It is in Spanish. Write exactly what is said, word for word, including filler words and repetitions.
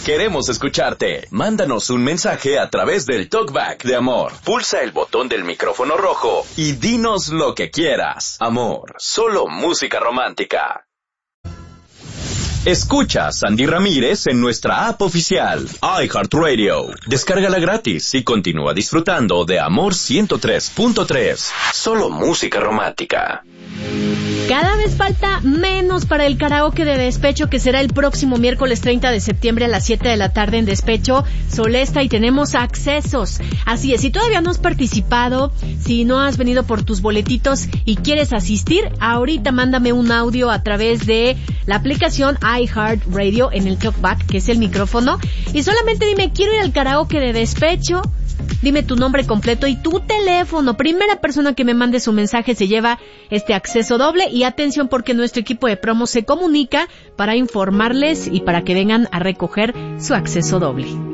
Queremos escucharte. Mándanos un mensaje a través del TalkBack de Amor. Pulsa el botón del micrófono rojo y dinos lo que quieras. Amor, solo música romántica. Escucha a Sandy Ramírez en nuestra app oficial, iHeartRadio. Descárgala gratis y continúa disfrutando de Amor ciento tres punto tres. Solo música romántica. Cada vez falta menos para el karaoke de Despecho, que será el próximo miércoles treinta de septiembre a las siete de la tarde en Despecho Solesta, y tenemos accesos. Así es, si todavía no has participado, si no has venido por tus boletitos y quieres asistir, ahorita mándame un audio a través de la aplicación iHeartRadio en el TalkBack, que es el micrófono, y solamente dime, quiero ir al karaoke de Despecho. Dime tu nombre completo y tu teléfono. Primera persona que me mande su mensaje se lleva este acceso doble. Y atención, porque nuestro equipo de promo se comunica para informarles y para que vengan a recoger su acceso doble.